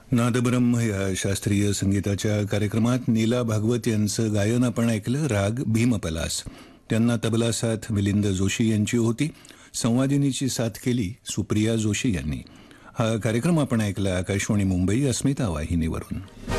नादब्रह्म या शास्त्रीय संगीताच्या कार्यक्रमात नीला भागवत यांचं गायन आपण ऐकलं. राग भीमपलास. त्यांना तबला साथ मिलिंद जोशी यांची होती. संवादिनीची साथ केली सुप्रिया जोशी यांनी. हा कार्यक्रम आपण ऐकला आकाशवाणी मुंबई अस्मिता वाहिनीवरून.